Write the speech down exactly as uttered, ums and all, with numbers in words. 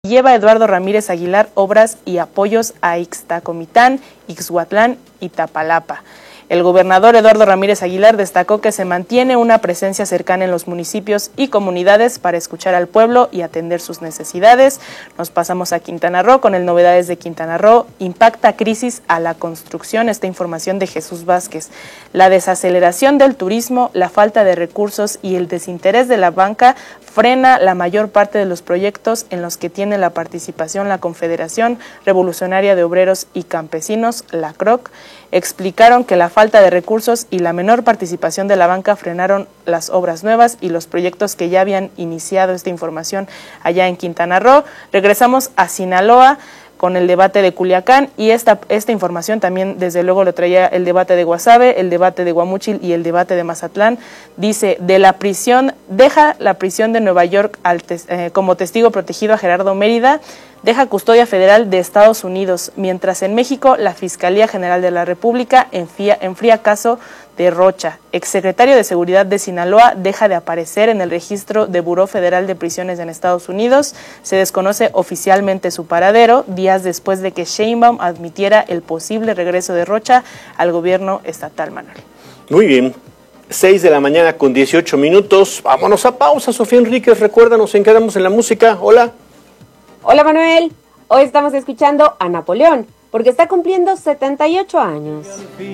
Lleva Eduardo Ramírez Aguilar obras y apoyos a Ixtacomitán, Ixhuatlán y Tapalapa. El gobernador Eduardo Ramírez Aguilar destacó que se mantiene una presencia cercana en los municipios y comunidades para escuchar al pueblo y atender sus necesidades. Nos pasamos a Quintana Roo con el Novedades de Quintana Roo. Impacta crisis a la construcción, esta información de Jesús Vázquez. La desaceleración del turismo, la falta de recursos y el desinterés de la banca frena la mayor parte de los proyectos en los que tiene la participación la Confederación Revolucionaria de Obreros y Campesinos, la C R O C. Explicaron que la falta de recursos y la menor participación de la banca frenaron las obras nuevas y los proyectos que ya habían iniciado. Esta información allá en Quintana Roo. Regresamos a Sinaloa con el debate de Culiacán y esta, esta información también desde luego lo traía el debate de Guasave, el debate de Guamúchil y el debate de Mazatlán. Dice, de la prisión, deja la prisión de Nueva York al tes, eh, como testigo protegido a Gerardo Mérida, deja custodia federal de Estados Unidos, mientras en México la Fiscalía General de la República enfría, enfría caso de Rocha. Exsecretario de Seguridad de Sinaloa deja de aparecer en el registro de Buró Federal de Prisiones en Estados Unidos. Se desconoce oficialmente su paradero, días después de que Sheinbaum admitiera el posible regreso de Rocha al gobierno estatal, Manuel. Muy bien. seis de la mañana con dieciocho minutos. Vámonos a pausa, Sofía Enríquez. Recuérdanos en qué quedamos en la música. Hola. Hola, Manuel. Hoy estamos escuchando a Napoleón, porque está cumpliendo setenta y ocho años.